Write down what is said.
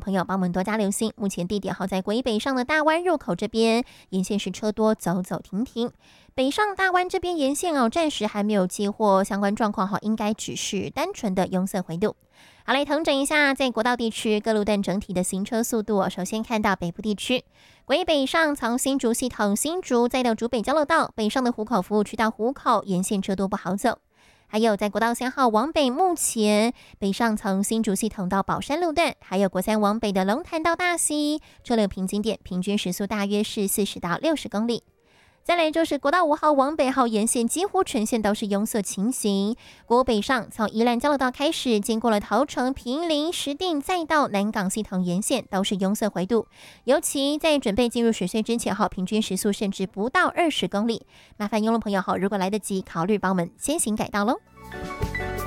朋友帮我们多加留心。目前地点好在国一北上的大湾入口这边，沿线是车多，走走停停。北上大湾这边沿线暂时还没有接获相关状况应该只是单纯的拥塞回路。好，来统整一下在国道地区各路段整体的行车速度首先看到北部地区，国一北上从新竹系统新竹再到竹北交流道，北上的湖口服务区到湖口沿线车多不好走。还有在国道3号往北，目前北上从新竹系统到宝山路段，还有国3往北的龙潭到大溪，车流平均点平均时速大约是40到60公里。再来就是国道5号往北号沿线几乎全线都是拥塞情形，国北上从宜兰交流道开始，经过了桃城、坪林、石碇，再到南港系统沿线都是拥塞回度，尤其在准备进入水隧之前平均时速甚至不到20公里。麻烦用路朋友如果来得及，考虑帮我们先行改道喽。